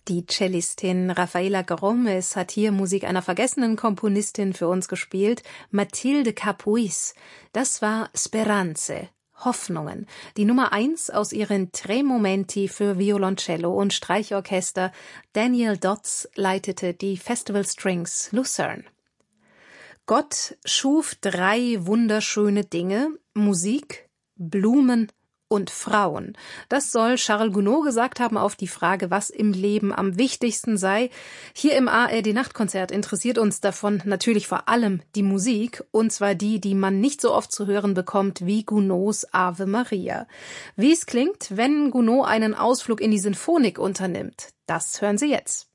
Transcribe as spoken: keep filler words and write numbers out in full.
Die Cellistin Rafaela Gomez hat hier Musik einer vergessenen Komponistin für uns gespielt, Mathilde Capuis. Das war Speranze, Hoffnungen, die Nummer eins aus ihren Tre Momenti für Violoncello und Streichorchester. Daniel Dodds leitete die Festival Strings Lucerne. Gott schuf drei wunderschöne Dinge: Musik, Blumen und Frauen. Das soll Charles Gounod gesagt haben auf die Frage, was im Leben am wichtigsten sei. Hier im A R D-Nachtkonzert interessiert uns davon natürlich vor allem die Musik, und zwar die, die man nicht so oft zu hören bekommt wie Gounods Ave Maria. Wie es klingt, wenn Gounod einen Ausflug in die Sinfonik unternimmt, das hören Sie jetzt.